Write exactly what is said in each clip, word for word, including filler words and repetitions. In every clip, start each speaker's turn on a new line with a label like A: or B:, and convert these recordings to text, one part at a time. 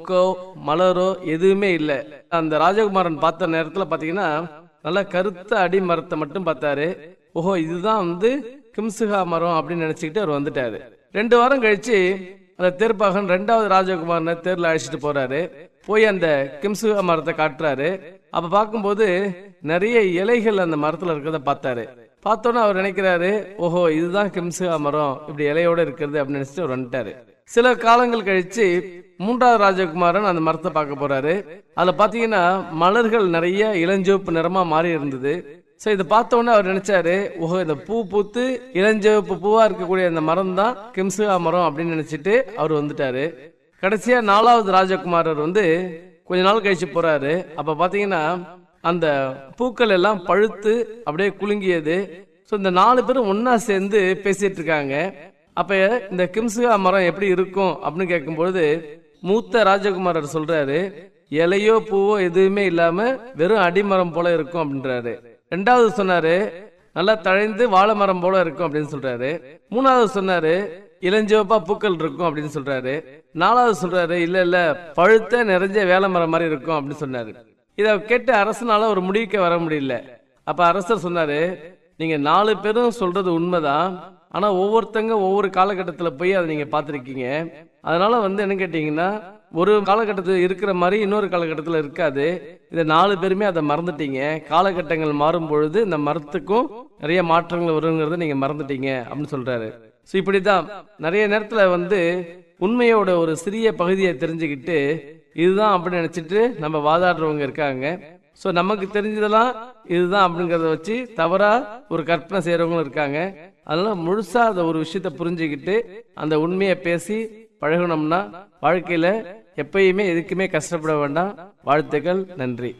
A: மொக்கோ மலரோ எதுவுமே இல்லை. அந்த ராஜகுமாரன் பார்த்த நேரத்துல பாத்தீங்கன்னா நல்லா கருத்த அடி மரத்தை மட்டும் பார்த்தாரு. ஓஹோ, இதுதான் வந்து கிம்சுகா மரம் அப்படின்னு நினைச்சுக்கிட்டு அவர் வந்துட்டாரு. ரெண்டு வாரம் கழிச்சு அந்த தேர்ப்பாகன் ரெண்டாவது ராஜகுமாரனை தேர்ல அழைச்சிட்டு போறாரு. போய் அந்த கிம்சுகா மரத்தை காட்டுறாரு. அப்ப பார்க்கும்போது நிறைய இலைகள் அந்த மரத்துல இருக்கிறத பார்த்தாரு. பார்த்தோன்னா அவர் நினைக்கிறாரு, ஓஹோ இதுதான் கிம்சுகா மரம், இப்படி இலையோட இருக்கிறது அப்படின்னு நினைச்சிட்டு அவர் வந்துட்டாரு. சில காலங்கள் கழிச்சு மூன்றாவது ராஜகுமாரன் அந்த மரத்தை பார்க்க போறாரு. அதுல பாத்தீங்கன்னா மலர்கள் நிறைய இளஞ்சிவப்பு நிறமா மாறி இருந்தது. சோ இதை பார்த்த உடனே அவர் நினைச்சாரு, ஓஹோ இந்த பூ பூத்து இளஞ்சிவப்பு பூவா இருக்கக்கூடிய அந்த மரம் தான் கிம்சுகா மரம் அப்படின்னு நினைச்சிட்டு அவர் வந்துட்டாரு. கடைசியா நாலாவது ராஜகுமாரர் வந்து கொஞ்ச நாள் கழிச்சு போறாரு. அப்ப பாத்தீங்கன்னா அந்த பூக்கள் எல்லாம் பழுத்து அப்படியே குலுங்கியது. ஸோ இந்த நாலு பேரும் ஒன்னா சேர்ந்து பேசிட்டு இருக்காங்க. அப்ப இந்த கிம்சுகா மரம் எப்படி இருக்கும் அப்படின்னு கேட்கும்பொழுது மூத்த ராஜகுமாரர் சொல்றாரு, இலையோ பூவோ எதுவுமே இல்லாம வெறும் அடிமரம் போல இருக்கும் அப்படின்றாரு. ரெண்டாவது சொன்னாரு, நல்லா தழைந்து வாழை மரம் போல இருக்கும் அப்படின்னு சொல்றாரு. மூணாவது சொன்னாரு, இளஞ்சிவப்பா பூக்கள் இருக்கும் அப்படின்னு சொல்றாரு. நாலாவது சொல்றாரு, இல்ல இல்ல பழுத்த நிறைஞ்ச வேலை மரம் மாதிரி இருக்கும் அப்படின்னு சொன்னாரு. இத கேட்டு அரசனால ஒரு முடிவுக்கு வர முடியல. அப்ப அரசர் சொன்னாரு, நீங்க நாலு பேரும் சொல்றது உண்மைதான், ஆனா ஒவ்வொருத்தங்க ஒவ்வொரு காலகட்டத்துல போய் அதை நீங்க பாத்திருக்கீங்க. அதனால வந்து என்ன கேட்டீங்கன்னா ஒரு காலகட்டத்தில் இருக்கிற மாதிரி இன்னொரு காலகட்டத்தில் இருக்காது. இதை நாலு பேருமே அதை மறந்துட்டீங்க. காலகட்டங்கள் மாறும் பொழுது இந்த மரத்துக்கும் நிறைய மாற்றங்கள் வருங்கிறத நீங்க மறந்துட்டீங்க அப்படின்னு சொல்றாரு. ஸோ இப்படிதான் நிறைய நேரத்துல வந்து உண்மையோட ஒரு சிறிய பகுதியை தெரிஞ்சுக்கிட்டு இதுதான் அப்படின்னு நினைச்சிட்டு நம்ம வாதாடுறவங்க இருக்காங்க. ஸோ நமக்கு தெரிஞ்சதெல்லாம் இதுதான் அப்படிங்கறத வச்சு தவறா ஒரு கற்பனை செய்யறவங்களும் இருக்காங்க. அதனால முழுசா அந்த ஒரு விஷயத்த புரிஞ்சுக்கிட்டு அந்த உண்மையை பேசி பழகணும்னா வாழ்க்கையில எப்பயுமே எதுக்குமே கஷ்டப்பட வேண்டாம். வாழ்த்துக்கள், நன்றி.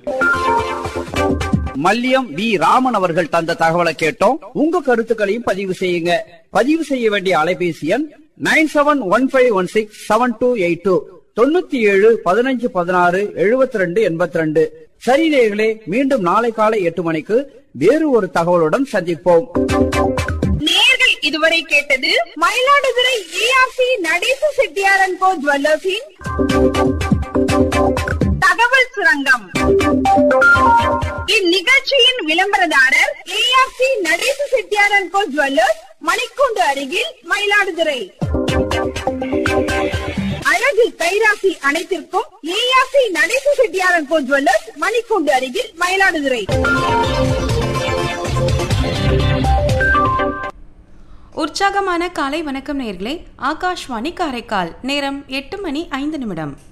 B: மல்லியம் வி ராமன் அவர்கள் தந்த தகவலை கேட்டோம். உங்க கருத்துக்களையும் பதிவு செய்யுங்க. பதிவு செய்ய வேண்டிய அலைபேசி எண் nine seven one five one six seven two eight two தொண்ணூத்தி ஏழு பதினஞ்சு பதினாறு எழுபத்தி ரெண்டு எண்பத்தி ரெண்டு. சரி நேயர்களே, மீண்டும் நாளை காலை எட்டு மணிக்கு வேறு ஒரு தகவலுடன் சந்திப்போம்.
C: நேயர்கள் இதுவரை கேட்டது மயிலாடுதுறை ஏஆர்சி நடேச செட்டியாரன் கோ ஜுவல்லர்ஸின் தகவல் சுரங்கம். இந்நிகழ்ச்சியின் விளம்பரதாரர் ஏஆர்சி நடேச செட்டியாரன் கோ ஜுவல்லர்ஸ், மணிக்கூண்டு அருகில், மயிலாடுதுறை. அழகு கைராசி அனைத்திற்கும் ஏஆர்சி நடேச செட்டியாரன் கோ ஜுவல்லர்ஸ், மணிக்கூண்டு அருகில், மயிலாடுதுறை.
D: உற்சாகமான காலை வணக்கம் நேயர்களே. ஆகாஷ்வாணி காரைக்கால். நேரம் எட்டு மணி ஐந்து நிமிடம்.